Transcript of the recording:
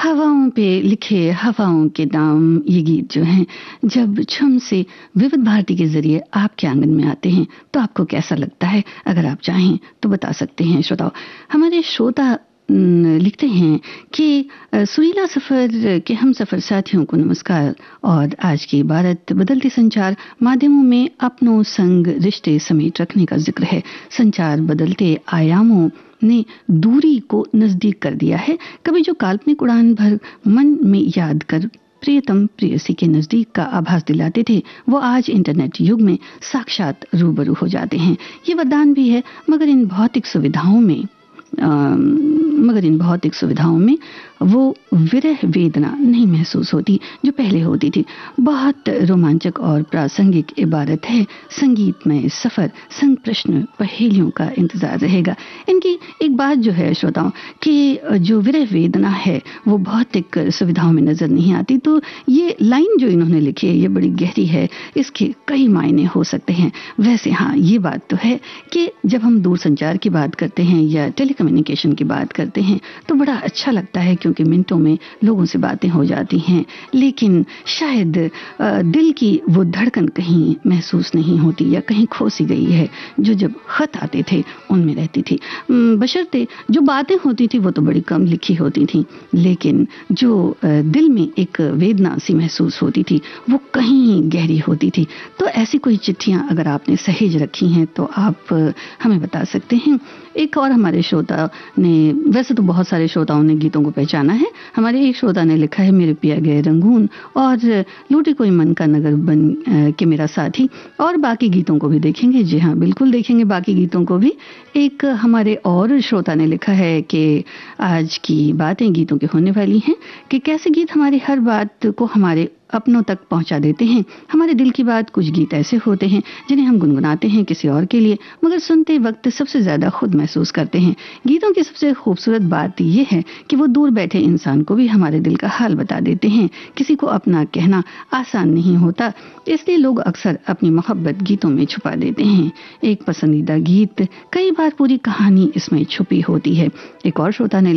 हवाओं पे लिखे हवाओं के नाम ये गीत जो हैं जब छम से विविध भारती के जरिए आपके आंगन में आते हैं तो आपको कैसा लगता है? अगर आप चाहें तो बता सकते हैं श्रोताओ। हमारे श्रोता लिखते हैं कि सुरीला सफर के हम सफर साथियों को नमस्कार। और आज की भारत बदलते संचार माध्यमों में अपनों संग रिश्ते समेट रखने का जिक्र है। संचार बदलते आयामों ने दूरी को नजदीक कर दिया है। कभी जो काल्पनिक उड़ान भर मन में याद कर प्रियतम प्रेयसी के नजदीक का आभास दिलाते थे, वो आज इंटरनेट युग में साक्षात रूबरू हो जाते हैं। ये वरदान भी है, मगर इन भौतिक सुविधाओं में वो विरह वेदना नहीं महसूस होती जो पहले होती थी। बहुत रोमांचक और प्रासंगिक इबारत है। संगीतमय सफर संग प्रश्न पहेलियों का इंतजार रहेगा। इनकी एक बात जो है श्रोताओं कि जो विरह वेदना है वो भौतिक सुविधाओं में नजर नहीं आती। तो ये लाइन जो इन्होंने लिखी है ये बड़ी गहरी है, इसके कई मायने हो सकते हैं। वैसे हाँ, ये बात तो है कि जब हम दूरसंचार की बात करते हैं या टेलीकम्युनिकेशन की बात करते हैं तो बड़ा अच्छा लगता है, क्योंकि मिनटों में लोगों से बातें हो जाती हैं। लेकिन शायद दिल की वो धड़कन कहीं महसूस नहीं होती या कहीं खो सी गई है जो जब खत आते थे उनमें रहती थी। बशर्ते जो बातें होती थी वो तो बड़ी कम लिखी होती थी, लेकिन जो दिल में एक वेदना सी महसूस होती थी वो कहीं गहरी होती थी। तो ऐसी कोई चिट्ठियां अगर आपने सहेज रखी हैं तो आप हमें बता सकते हैं। एक और हमारे श्रोता ने, वैसे तो बहुत सारे श्रोताओं ने गीतों को पहचाना है। हमारे एक श्रोता ने लिखा है, मेरे पिया गए रंगून और लूटे कोई मन का नगर बन के मेरा साथी, और बाकी गीतों को भी देखेंगे। जी हाँ, बिल्कुल देखेंगे बाकी गीतों को भी। एक हमारे और श्रोता ने लिखा है कि आज की बातें गीतों की होने वाली हैं कि कैसे गीत हमारी हर बात को हमारे अपनों तक पहुंचा देते हैं। हमारे दिल की बात, कुछ गीत ऐसे होते हैं जिन्हें हम गुनगुनाते हैं किसी और के लिए, मगर सुनते वक्त सबसे ज्यादा खुद महसूस करते हैं। गीतों की सबसे खूबसूरत बात यह है कि वो दूर बैठे इंसान को भी हमारे दिल का हाल बता देते हैं। किसी को अपना कहना आसान नहीं होता, इसलिए लोग अक्सर अपनी मोहब्बत गीतों में छुपा देते हैं। एक पसंदीदा गीत कई बार पूरी कहानी इसमें छुपी होती है। एक और श्रोता ने